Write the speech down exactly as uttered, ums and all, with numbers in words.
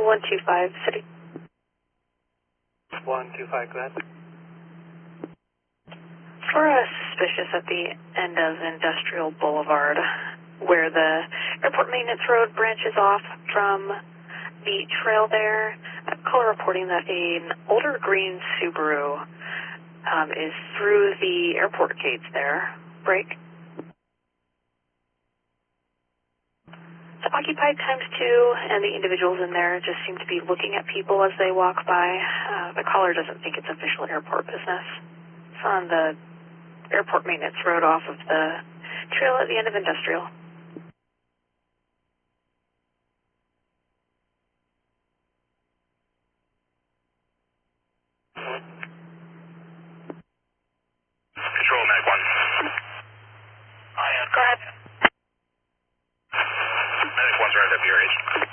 one two five, City. one two five, go ahead. For a suspicious at the end of Industrial Boulevard, where the airport maintenance road branches off from the trail there, a caller reporting that an older green Subaru um, is through the airport gates there. Break. It's occupied times two, and the individuals in there just seem to be looking at people as they walk by. Uh, the caller doesn't think it's official airport business. It's on the airport maintenance road off of the trail at the end of Industrial. Control, Mac one. Go ahead. Medic one's right up your age.